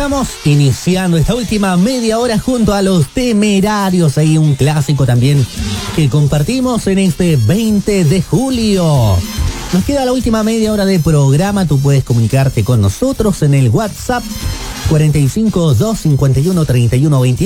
estamos iniciando esta última media hora junto a Los Temerarios. Hay un clásico también que compartimos en este 20 de julio. Nos queda la última media hora de programa. Tú puedes comunicarte con nosotros en el WhatsApp 45 251 31 21.